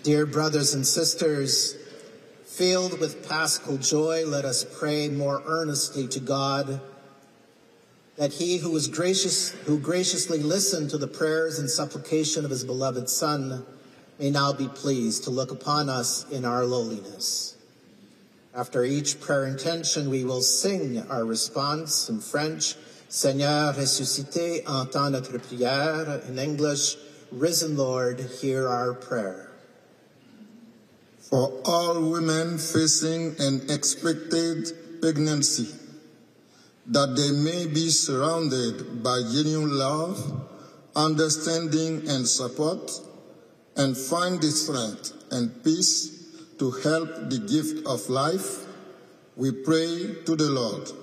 Dear brothers and sisters, filled with paschal joy, let us pray more earnestly to God that he who graciously listened to the prayers and supplication of his beloved Son may now be pleased to look upon us in our lowliness. After each prayer intention, we will sing our response in French, Seigneur ressuscité, entends notre prière. In English, Risen Lord, hear our prayer. For all women facing an expected pregnancy, that they may be surrounded by genuine love, understanding, and support, and find the strength and peace to help the gift of life, we pray to the Lord.